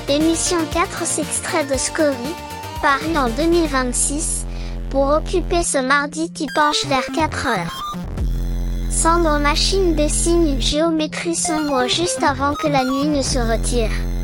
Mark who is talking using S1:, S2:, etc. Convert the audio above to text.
S1: Émission 4 s'extrait de Scory, paru en 2026, pour occuper ce mardi qui penche vers 4 heures. Cendre Machine dessine une géométrie sombre juste avant que la nuit ne se retire.